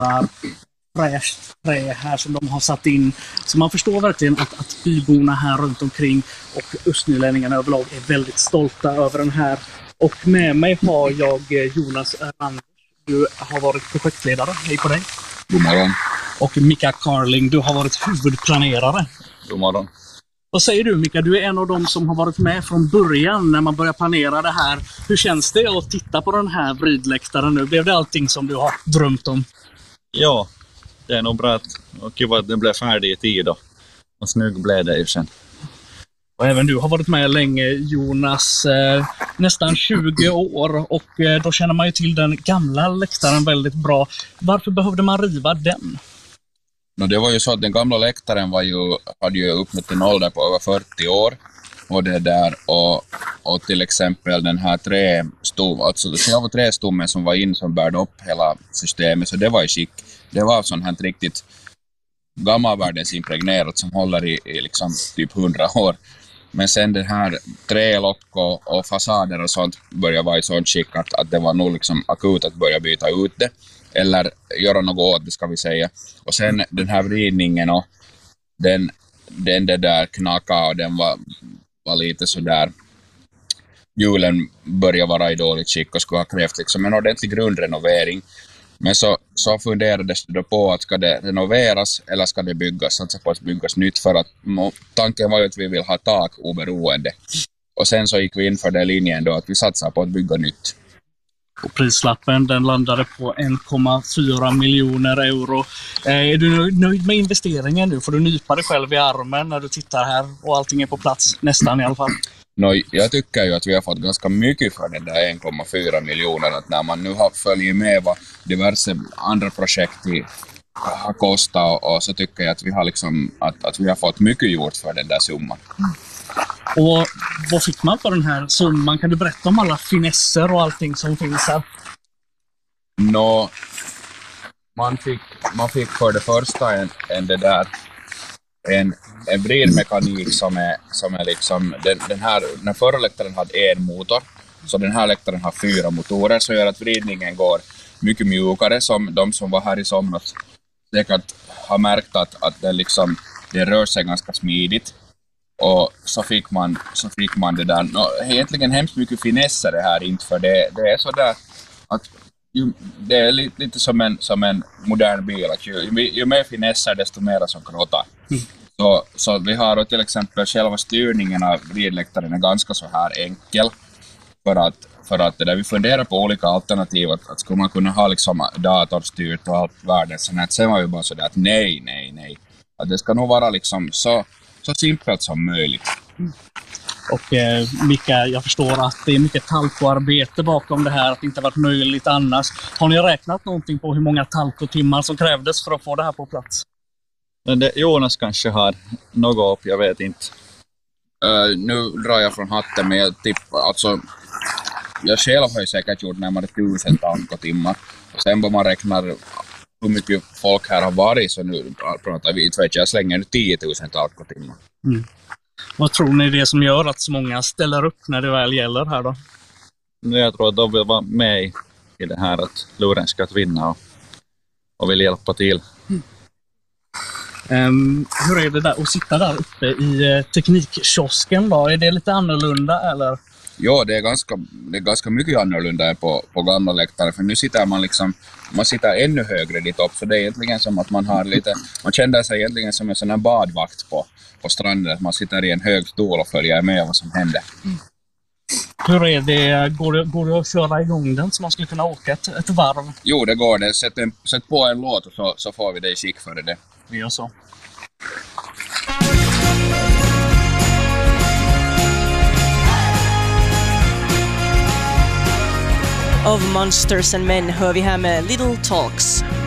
fräscht trä här som de har satt in. Så man förstår verkligen att byborna här runt omkring och östnylänningarna överlag är väldigt stolta över den här. Och med mig har jag Jonas Randers. Du har varit projektledare. Hej på dig. God morgon. Och Mika Carling, du har varit huvudplanerare. God morgon. Vad säger du, Mika? Du är en av dem som har varit med från början när man börjar planera det här. Hur känns det att titta på den här vridläktaren nu? Blev det allting som du har drömt om? Ja, det är nog bra och kul att den blev färdig i tid då. Och snygg blev det ju sen. Och även du har varit med länge, Jonas, nästan 20 år. Och då känner man ju till den gamla läktaren väldigt bra. Varför behövde man riva den? Det var ju så att den gamla läktaren hade ju uppnått en ålder på över 40 år. Och det där och till exempel den här själva trästommen som var in som bärde upp hela systemet, så det var i skick. Det var sånt här riktigt gammalvärldens impregnerat som håller i liksom typ 100 år. Men sen den här trälock och fasader och sånt började vara i sånt skick att det var nog liksom akut att börja byta ut det. Eller göra något åt det, ska vi säga. Och sen den här vridningen och den där knaka och den var lite sådär. Hjulen började vara i dåligt skick och skulle ha krävt liksom en ordentlig grundrenovering. Men så funderades det då på att ska det renoveras eller ska det byggas, satsa på att byggas nytt, för att tanken var ju att vi vill ha tak oberoende. Och sen så gick vi in för den linjen då att vi satsar på att bygga nytt. Och prislappen den landade på 1,4 miljoner euro. Är du nöjd med investeringen nu? Får du nypa dig själv i armen när du tittar här och allting är på plats, nästan i alla fall? Jag tycker ju att vi har fått ganska mycket för den där 1,4 miljoner. Att när man nu har följt med vad diverse andra projekt har kostat och så tycker jag att vi har liksom att vi har fått mycket gjort för den där summan. Och vad fick man för den här summan? Kan du berätta om alla finesser och allting som finns här? Man fick för det första en vridmekanik som är liksom den förra läktaren hade en motor, så den här läktaren har 4 motorer, så gör att vridningen går mycket mjukare, som de som var här i somras säkert har märkt att det rör sig ganska smidigt. Och så fick man det där. Egentligen hemskt mycket finesser det här, inte för det är så där att det är lite som en modern bil, att ju mer finesser desto mer som krottar. Så vi har då till exempel själva styrningen av vridläktaren är ganska så här enkel, för att det där vi funderar på olika alternativ, att skulle man kunna ha liksom datorstyrt och allt världen, sen var vi bara så där att nej. Att det ska nog vara liksom så simpelt som möjligt. Och Mika, jag förstår att det är mycket talkoarbete bakom det här, att det inte varit möjligt annars. Har ni räknat någonting på hur många talkotimmar som krävdes för att få det här på plats? Jonas kanske har något upp, jag vet inte. Nu drar jag från hatten, men jag själv har ju säkert gjort närmare 1000 talkotimmar. Och sen vad man räknar hur mycket folk här har varit, så nu pratar vi, jag slänger nu 10 000 talkotimmar. Vad tror ni är det som gör att så många ställer upp när det väl gäller här då? Jag tror att de vill vara med i det här, att luren ska vinna och vill hjälpa till. Hur är det där att sitta där uppe i teknikkiosken då? Är det lite annorlunda eller? Ja, det är ganska mycket annorlunda på gamla läktare, för nu sitter man sitter ännu högre dit upp, så det är egentligen som att man känner sig egentligen som en sån här badvakt på stranden, att man sitter i en hög stol och följer med vad som händer. Hur är det? Går det att köra igång den så man skulle kunna åka ett varv? Jo, det går det. Sätt på en låt och så får vi det i skick för det. Vi gör så. Av Monsters and Men hör vi här med Little Talks.